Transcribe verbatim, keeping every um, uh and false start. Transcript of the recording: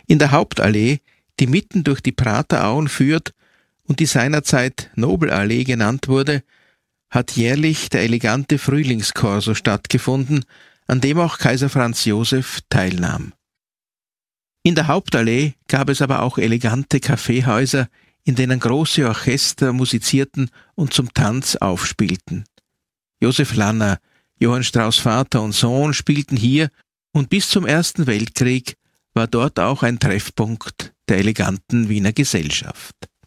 In der Hauptallee, die mitten durch die Prater Auen führt und die seinerzeit Nobelallee genannt wurde, hat jährlich der elegante Frühlingskorso stattgefunden, an dem auch Kaiser Franz Josef teilnahm. In der Hauptallee gab es aber auch elegante Kaffeehäuser, in denen große Orchester musizierten und zum Tanz aufspielten. Josef Lanner, Johann Strauss Vater und Sohn spielten hier und bis zum Ersten Weltkrieg war dort auch ein Treffpunkt der eleganten Wiener Gesellschaft.